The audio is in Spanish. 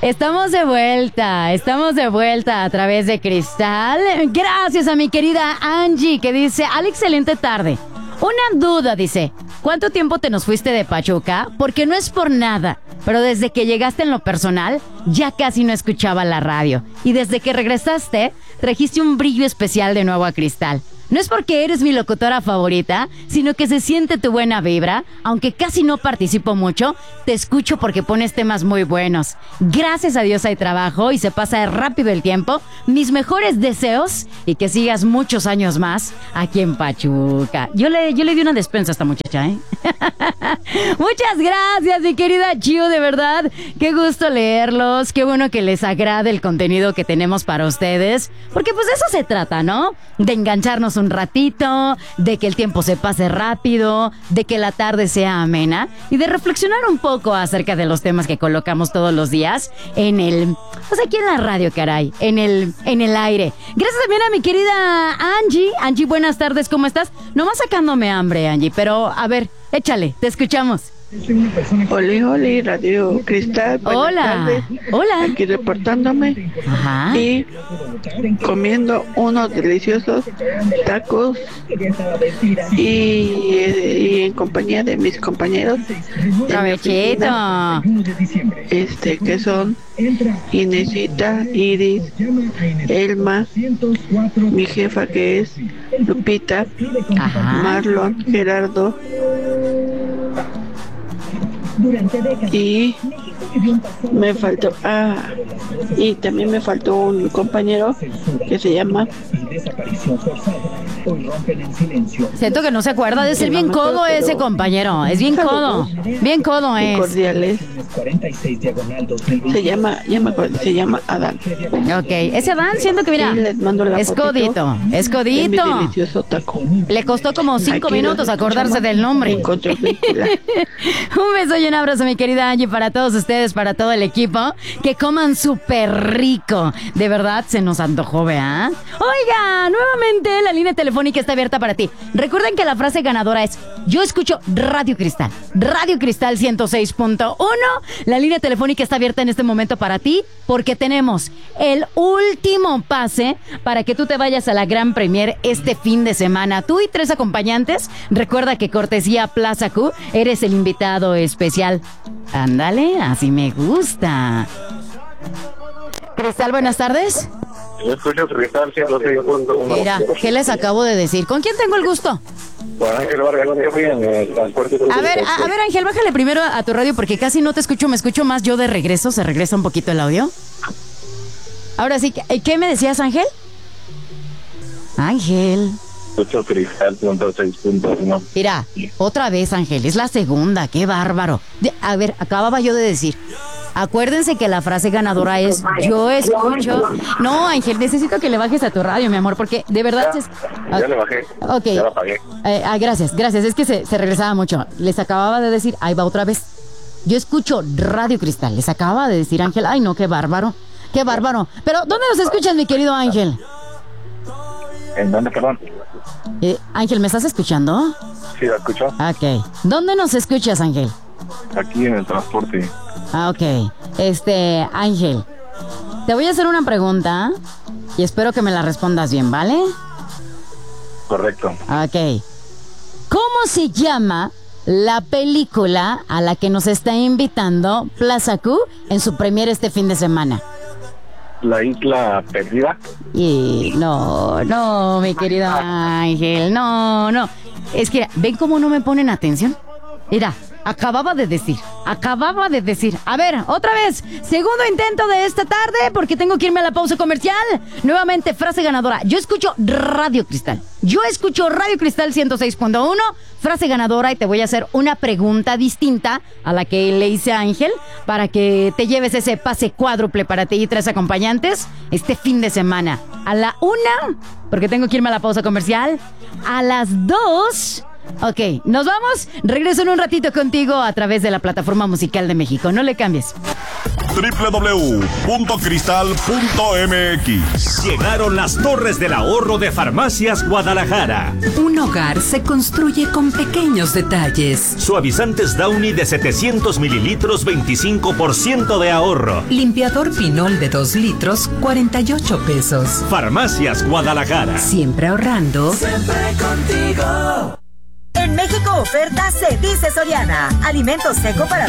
Estamos de vuelta a través de Cristal. Gracias a mi querida Angie que dice, al excelente tarde. Una duda, dice, ¿cuánto tiempo te nos fuiste de Pachuca? Porque no es por nada, pero desde que llegaste en lo personal, ya casi no escuchaba la radio. Y desde que regresaste, trajiste un brillo especial de nuevo a Cristal. No es porque eres mi locutora favorita, sino que se siente tu buena vibra. Aunque casi no participo mucho, te escucho porque pones temas muy buenos. Gracias a Dios hay trabajo y se pasa rápido el tiempo. Mis mejores deseos y que sigas muchos años más aquí en Pachuca. Yo le di una despensa a esta muchacha, ¿eh? Muchas gracias, mi querida Chiu, de verdad. Qué gusto leerlos. Qué bueno que les agrade el contenido que tenemos para ustedes. Porque pues de eso se trata, ¿no? De engancharnos un ratito, de que el tiempo se pase rápido, de que la tarde sea amena y de reflexionar un poco acerca de los temas que colocamos todos los días en el, pues aquí en la radio, caray, en el aire. Gracias también a mi querida Angie. Angie, buenas tardes, ¿cómo estás? Nomás sacándome hambre, Angie, pero a ver, échale, te escuchamos. Oli, Radio Cristal. Hola, hola. Aquí reportándome. Ajá. Y comiendo unos deliciosos tacos y en compañía de mis compañeros. Provechito. Que son Inesita, Iris, Elma, mi jefa que es Lupita, Ajá. Marlon, Gerardo. Y me faltó y también me faltó un compañero que se llama, siento que no se acuerda, de ser bien codo ese compañero, es bien codo es. Cordiales. Se llama Adán. Ok, ese Adán siento que mira, les mando la es fotito codito, es de mi codito. delicioso taco. Le costó como 5 Aquí minutos los acordarse escuchamos del nombre. en Control Vehicular. Un beso y un abrazo, mi querida Angie, para todos ustedes, para todo el equipo. Que coman súper rico. De verdad, se nos antojó, ¿vea? Oiga, nuevamente la línea telefónica está abierta para ti. Recuerden que la frase ganadora es: yo escucho Radio Cristal. Radio Cristal 106.1. La línea telefónica está abierta en este momento para ti, porque tenemos el último pase para que tú te vayas a la Gran Premier este fin de semana. Tú y 3 acompañantes. Recuerda que cortesía Plaza Q, eres el invitado especial. Ándale, así me gusta. Cristal, buenas tardes. Yo escucho Cristal 106.1. Mira, ¿qué les acabo de decir? ¿Con quién tengo el gusto? Bueno, Ángel Vargas, yo fui en el transporte. A ver, Ángel, bájale primero a tu radio porque casi no te escucho, me escucho más yo de regreso. ¿Se regresa un poquito el audio? Ahora sí, ¿qué me decías, Ángel? Ángel. Escucho Cristal 106.1. Mira, otra vez, Ángel, es la segunda, qué bárbaro. A ver, acababa yo de decir. Acuérdense que la frase ganadora es: yo escucho. No, Ángel, necesito que le bajes a tu radio, mi amor, porque de verdad Ya le bajé. Ok. Ya la apagué. Gracias. Es que se regresaba mucho. Les acababa de decir, ahí va otra vez. Yo escucho Radio Cristal. Les acababa de decir, Ángel. Ay, no, qué bárbaro. Qué bárbaro. Pero, ¿dónde nos escuchas, mi querido Ángel? ¿En dónde, perdón? Ángel, ¿me estás escuchando? Sí, la escucho. Ok. ¿Dónde nos escuchas, Ángel? Aquí en el transporte. Ok. Ángel, te voy a hacer una pregunta y espero que me la respondas bien, ¿vale? Correcto. Ok. ¿Cómo se llama la película a la que nos está invitando Plaza Q en su premier este fin de semana? La isla perdida. Y no, mi querido Ángel, no. Es que, ¿ven cómo no me ponen atención? Mira, acababa de decir. A ver, otra vez, segundo intento de esta tarde, porque tengo que irme a la pausa comercial. Nuevamente, frase ganadora. Yo escucho Radio Cristal 106.1, frase ganadora, y te voy a hacer una pregunta distinta a la que le hice a Ángel, para que te lleves ese pase cuádruple para ti y 3 acompañantes este fin de semana. A la 1, porque tengo que irme a la pausa comercial. A las 2... Ok, nos vamos. Regreso en un ratito contigo a través de la Plataforma Musical de México. No le cambies. www.cristal.mx. Llegaron las Torres del Ahorro de Farmacias Guadalajara. Un hogar se construye con pequeños detalles. Suavizantes Downy de 700 mililitros, 25% de ahorro. Limpiador Pinol de 2 litros, 48 pesos. Farmacias Guadalajara. Siempre ahorrando. Siempre contigo. En México oferta se dice Soriana. Alimento seco para